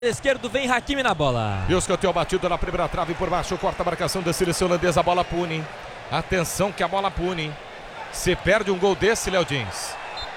Esquerdo vem Hakimi na bola. E o escanteio batido na primeira trave por baixo. Corta a marcação da seleção holandesa. A bola pune. Atenção que a bola pune. Se perde um gol desse, Léo Dins.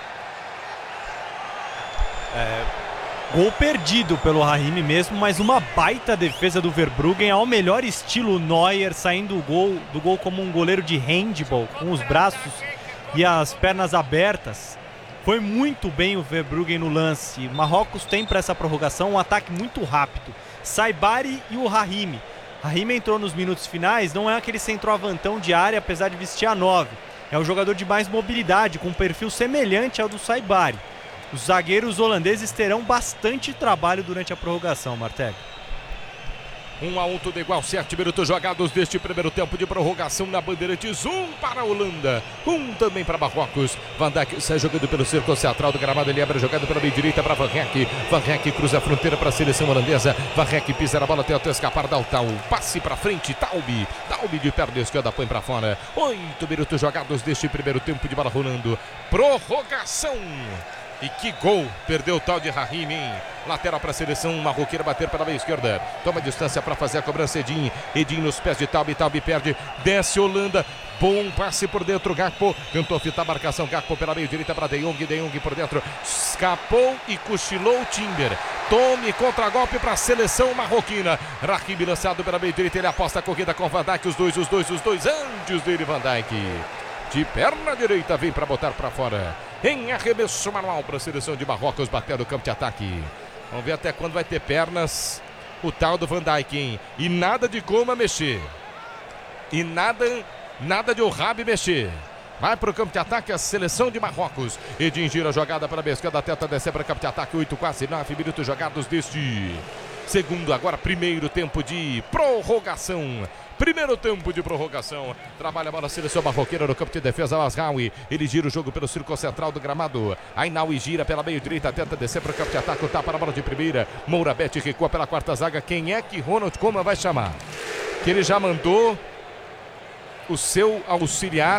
Gol perdido pelo Raheem mesmo, mas uma baita defesa do Verbruggen ao melhor estilo Neuer, saindo do gol como um goleiro de handball, com os braços e as pernas abertas. Foi muito bem o Verbruggen no lance. O Marrocos tem para essa prorrogação um ataque muito rápido. Saibari e o Raheem. Raheem entrou nos minutos finais, não é aquele centroavantão de área, apesar de vestir a 9. É um jogador de mais mobilidade, com um perfil semelhante ao do Saibari. Os zagueiros holandeses terão bastante trabalho durante a prorrogação, Marteg. 1-1, tudo igual, 7 minutos jogados deste primeiro tempo de prorrogação na Bandeirantes. 1 para a Holanda, 1 também para Marrocos. Van Dijk sai jogando pelo círculo central do gramado, ele abre jogando pela meia direita para Van Dijk. Van Dijk cruza a fronteira para a seleção holandesa. Van Dijk pisa na bola, tenta escapar da Altal. Passe para frente, Taube de perna esquerda, põe para fora. 8 minutos jogados deste primeiro tempo de bola rolando. Prorrogação. E que gol perdeu o tal de Raheem, hein? Lateral para a seleção marroquina, bater pela meia esquerda. Toma distância para fazer a cobrança, Edin. Edin nos pés de Taube perde. Desce Holanda. Bom passe por dentro, Gakpo. Tentou fitar a marcação, Gakpo pela meia direita para De Jong por dentro. Escapou e cochilou o Timber. Tome contra-golpe para a seleção marroquina. Raheem lançado pela meia direita, ele aposta a corrida com Van Dijk. Os dois antes dele, Van Dijk. De perna direita, vem para botar para fora. Em arremesso manual para a seleção de Marrocos, batendo o campo de ataque. Vamos ver até quando vai ter pernas o tal do Van Dijk, hein? E nada de Goma mexer. E nada de Ouahabi mexer. Vai para o campo de ataque a seleção de Marrocos. Edin gira a jogada para a esquerda, tenta descer para o campo de ataque. 8, quase 9 minutos jogados deste segundo, agora primeiro tempo de prorrogação. Primeiro tempo de prorrogação. Trabalha a bola a seleção marroquina no campo de defesa. Masraoui. Ele gira o jogo pelo círculo central do gramado. Ainaoui gira pela meia direita. Tenta descer para o campo de ataque. Tapa na bola de primeira. Mourabete recua pela quarta zaga. Quem é que Ronald Koeman vai chamar? Que ele já mandou o seu auxiliar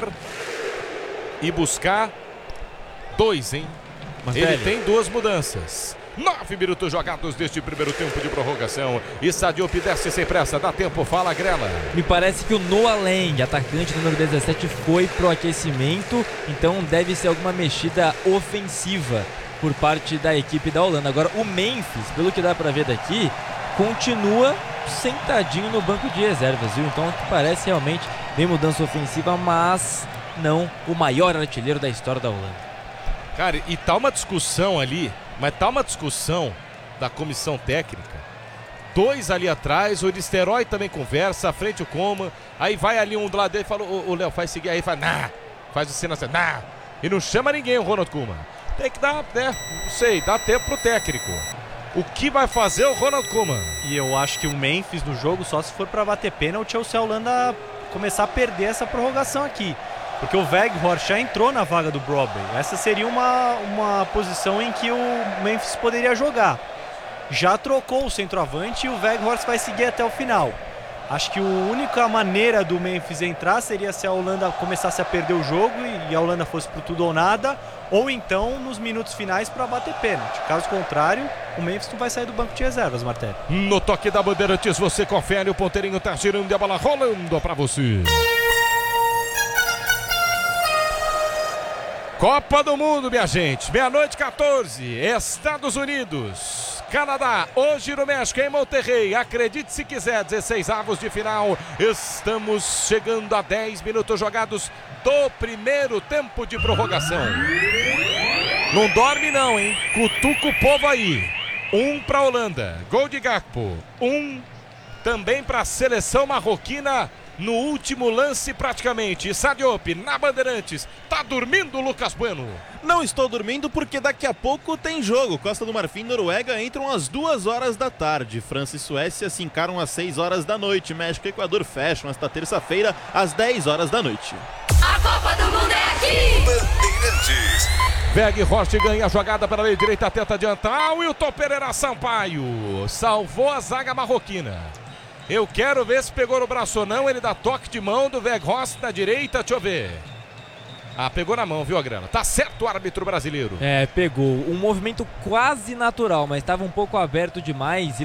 e buscar 2, hein? Mas ele tem 2 mudanças. 9 minutos jogados deste primeiro tempo de prorrogação. E Sadio desce sem pressa, dá tempo, fala Grela. Me parece que o Noah Lang, atacante número 17, foi pro aquecimento, então deve ser alguma mexida ofensiva por parte da equipe da Holanda. Agora o Memphis, pelo que dá pra ver daqui, continua sentadinho no banco de reservas, viu? Então parece realmente bem mudança ofensiva, mas não o maior artilheiro da história da Holanda. Cara, e tá uma discussão ali, mas tá uma discussão da comissão técnica. 2 ali atrás, o Eristerói também conversa, à frente o Koeman. Aí vai ali um do lado dele e fala, o Léo, faz seguir aí, faz, faz o sinal assim, e não chama ninguém o Ronald Koeman. Tem que dar, né, não sei, dá tempo pro técnico. O que vai fazer o Ronald Koeman? E eu acho que o Memphis no jogo, só se for para bater pênalti ou se a Holanda começar a perder essa prorrogação aqui. Porque o Weghorst já entrou na vaga do Brobbey. Essa seria uma posição em que o Memphis poderia jogar. Já trocou o centroavante e o Weghorst vai seguir até o final. Acho que a única maneira do Memphis entrar seria se a Holanda começasse a perder o jogo e a Holanda fosse pro tudo ou nada, ou então nos minutos finais para bater pênalti. Caso contrário, o Memphis não vai sair do banco de reservas, Martelli. No toque da Bandeirantes, você confere, o ponteirinho tá girando e a bola rolando para você. Copa do Mundo, minha gente, 00:14, Estados Unidos, Canadá, hoje no México, em Monterrey, acredite se quiser, 16avos de final, estamos chegando a 10 minutos jogados do primeiro tempo de prorrogação. Não dorme não, hein, cutuca o povo aí. 1 para a Holanda, gol de Gakpo, 1 também para a seleção marroquina. No último lance praticamente, Sadio na Bandeirantes, tá dormindo Lucas Bueno? Não estou dormindo porque daqui a pouco tem jogo. Costa do Marfim e Noruega entram às 2 horas da tarde. França e Suécia se encaram às 6 horas da noite. México e Equador fecham esta terça-feira às 10 horas da noite. A Copa do Mundo é aqui! Bandeirantes. Weghorst ganha a jogada pela meia direita, tenta adiantar, o Wilton Pereira Sampaio salvou a zaga marroquina. Eu quero ver se pegou no braço ou não. Ele dá toque de mão do Weghorst na direita. Deixa eu ver. Ah, pegou na mão, viu, Agrana? Tá certo o árbitro brasileiro. Pegou. Um movimento quase natural, mas estava um pouco aberto demais.